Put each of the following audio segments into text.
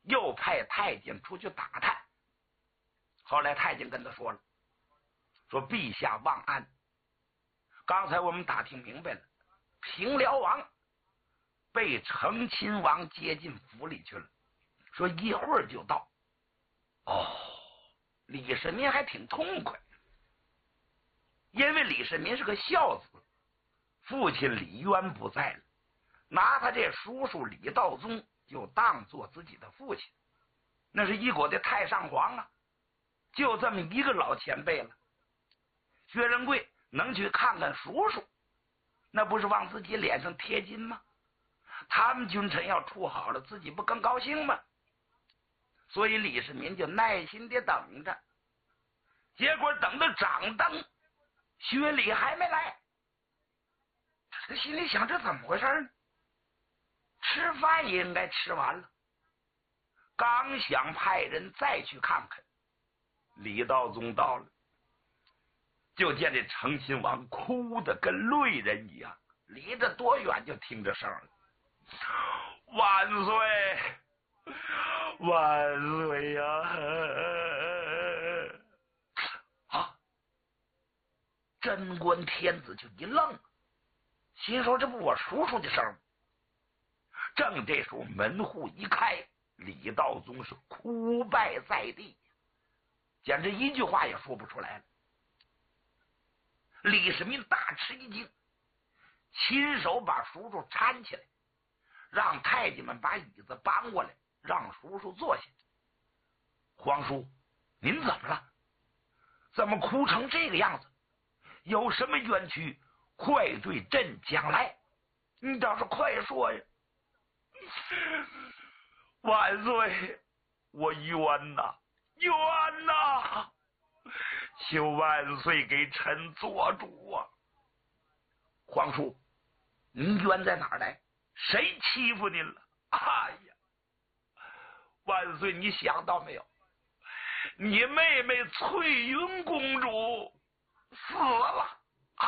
又派太监出去打探。后来太监跟他说了，说陛下忘安，刚才我们打听明白了，平辽王被成亲王接进府里去了，说一会儿就到。李世民还挺痛快，因为李世民是个孝子，父亲李渊不在了，拿他这叔叔李道宗就当做自己的父亲，那是一国的太上皇啊，就这么一个老前辈了。薛仁贵能去看看叔叔，那不是往自己脸上贴金吗？他们君臣要处好了，自己不更高兴吗？所以李世民就耐心的等着，结果等到掌灯，薛礼还没来。他心里想，这怎么回事呢？吃饭也应该吃完了，刚想派人再去看看，李道宗到了，就见这成亲王哭得跟泪人一样，离着多远就听着声了，万岁万岁呀！贞观天子就一愣，心说这不我叔叔的声吗？正这时候门户一开，李道宗是哭拜在地，简直一句话也说不出来了。李世民大吃一惊，亲手把叔叔搀起来，让太监们把椅子搬过来，让叔叔坐下。皇叔，您怎么了？怎么哭成这个样子？有什么冤屈，快对朕讲来，你倒是快说呀！万岁，我冤呐，冤呐！求万岁给臣做主啊！皇叔，您冤在哪儿来？谁欺负您了？哎呀，万岁，你想到没有？你妹妹翠云公主死了啊！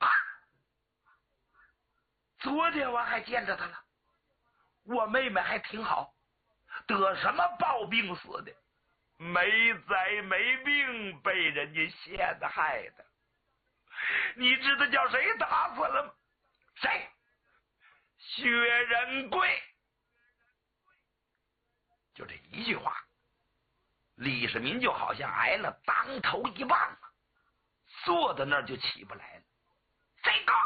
昨天我还见着她了，我妹妹还挺好，得什么暴病死的？没灾没病，被人家陷害的。你知道叫谁打死了吗？谁？薛仁贵。就这一句话，李世民就好像挨了当头一棒啊，坐在那儿就起不来了。这个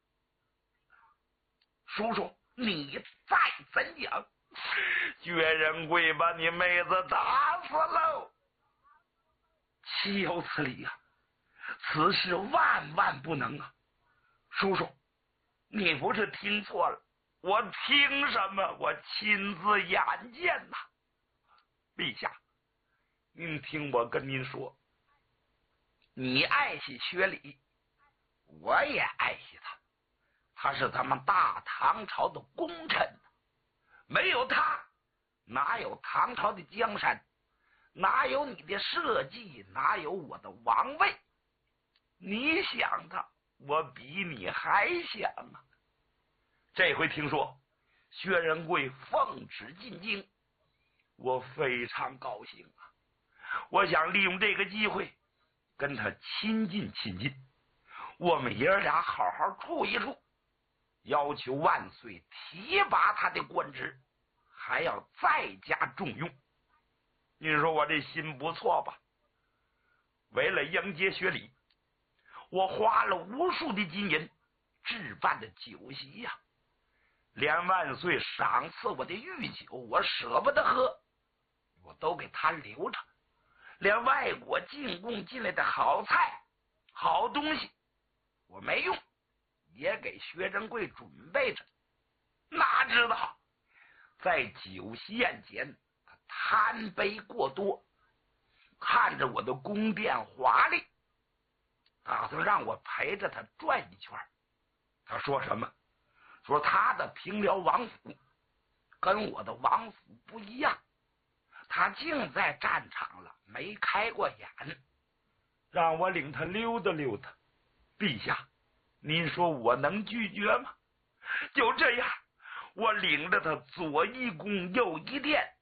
叔叔，你再怎讲，薛仁贵把你妹子打死喽！岂有此理啊！此事万万不能啊！叔叔，你不是听错了，我听什么？我亲自眼见呐！陛下，您听我跟您说，你爱惜薛礼，我也爱惜他，他是咱们大唐朝的功臣，没有他，哪有唐朝的江山？哪有你的社稷？哪有我的王位？你想他，我比你还想啊！这回听说薛仁贵奉旨进京，我非常高兴啊！我想利用这个机会跟他亲近亲近，我们爷俩好好处一处，要求万岁提拔他的官职，还要再加重用。你说我这心不错吧？为了迎接薛礼，我花了无数的金银置办的酒席呀，连万岁赏赐我的御酒我舍不得喝，我都给他留着，连外国进贡进来的好菜好东西我没用，也给薛仁贵准备着。哪知道在酒席宴前他贪杯过多，看着我的宫殿华丽，打算让我陪着他转一圈。他说什么？说他的平辽王府跟我的王府不一样，他竟在战场了，没开过眼，让我领他溜达溜达。陛下，您说我能拒绝吗？就这样，我领着他左一宫右一殿，